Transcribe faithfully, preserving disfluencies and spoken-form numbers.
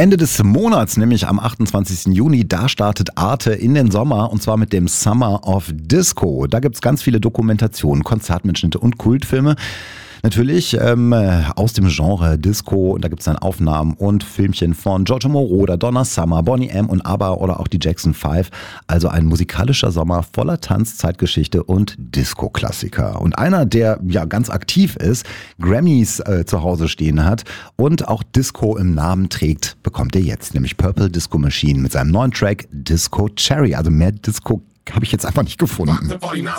Ende des Monats, nämlich am achtundzwanzigsten Juni, da startet Arte in den Sommer und zwar mit dem Summer of Disco. Da gibt's ganz viele Dokumentationen, Konzertmitschnitte und Kultfilme. Natürlich ähm, aus dem Genre Disco, und da gibt's dann Aufnahmen und Filmchen von Giorgio Moroder, Donna Summer, Boney M. und ABBA oder auch die Jackson Five. Also ein musikalischer Sommer voller Tanz, Zeitgeschichte und Disco-Klassiker. Und einer, der ja ganz aktiv ist, Grammys äh, zu Hause stehen hat und auch Disco im Namen trägt, bekommt er jetzt, nämlich Purple Disco Machine mit seinem neuen Track Disco Cherry. Also mehr Disco habe ich jetzt einfach nicht gefunden.